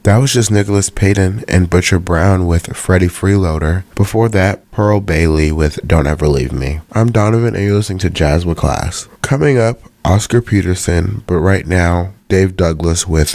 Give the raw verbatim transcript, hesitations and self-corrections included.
That was just Nicholas Payton and Butcher Brown with Freddie Freeloader. Before that, Pearl Bailey with Don't Ever Leave Me. I'm Donovan and you're listening to Jazz with Class. Coming up, Oscar Peterson, but right now, Dave Douglas with